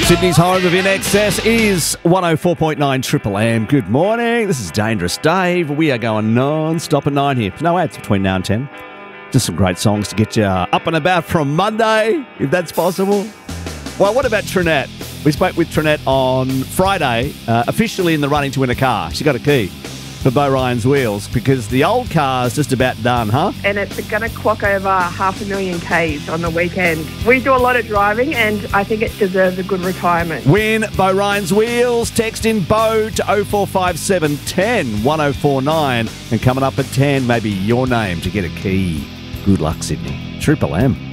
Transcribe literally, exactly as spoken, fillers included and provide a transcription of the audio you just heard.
Sydney's home of In Excess is one oh four point nine Triple M. Good morning. This is Dangerous Dave. We are going non-stop at nine here. No ads between now and ten. Just some great songs to get you up and about from Monday, if that's possible. Well, what about Trinette? We spoke with Trinette on Friday, uh, officially in the running to win a car. She got a key for Bo Ryan's Wheels because the old car's just about done, huh? And it's going to clock over half a million Ks on the weekend. We do a lot of driving and I think it deserves a good retirement. Win Bo Ryan's Wheels. Text in Bo to oh four five seven, one oh, one oh four nine. And coming up at ten, maybe your name to get a key. Good luck, Sydney. Triple M.